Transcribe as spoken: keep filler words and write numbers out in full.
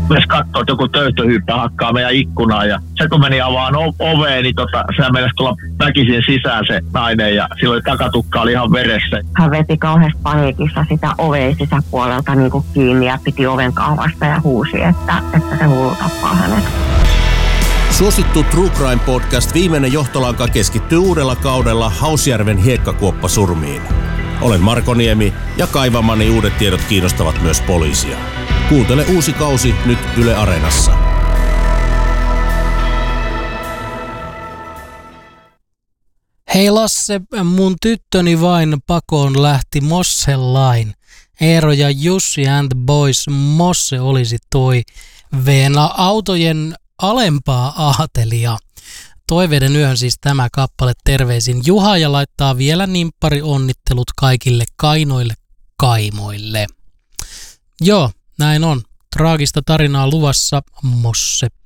myös katsoo, että joku töyhtöhyyppä hakkaa meidän ikkunaan. Ja se kun meni avaan o- oveen, niin tota, sehän meinasi tulla väkisin sisään se nainen ja silloin takatukka oli ihan veressä. Hän veti kauheasti paniikissa sitä oveen sisäpuolelta niin kuin kiinni ja piti oven kahvasta ja huusi, että, että se hullu tappaa hänet. Suosittu True Crime Podcast Viimeinen johtolanka keskittyy uudella kaudella Hausjärven hiekkakuoppasurmiin. Olen Marko Niemi ja kaivamani uudet tiedot kiinnostavat myös poliisia. Kuuntele uusi kausi nyt Yle Areenassa. Hei Lasse, mun tyttöni vain pakoon lähti Mosselain. Eero ja Jussi and the Boys, Mosse olisi toi Veena autojen alempaa aatelia. Toiveiden yön siis tämä kappale terveisin Juha ja laittaa vielä nimppari onnittelut kaikille kainoille kaimoille. Joo, näin on. Traagista tarinaa luvassa, Mosse.